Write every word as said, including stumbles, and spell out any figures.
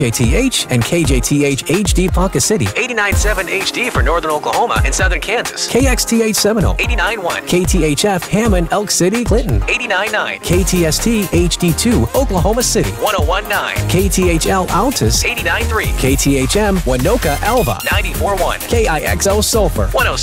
J T H and K J T H H D Ponca City, eighty-nine point seven H D for northern Oklahoma and southern Kansas. K X T H Seminole, eighty-nine point one. K T H F Hammond, Elk City, Clinton, eighty-nine point nine. K T S T H D two, Oklahoma City, one oh one point nine. K T H L Altus, eighty-nine point three. K T H M Winoka, Alva, ninety-four point one. K I X O Sulphur, one oh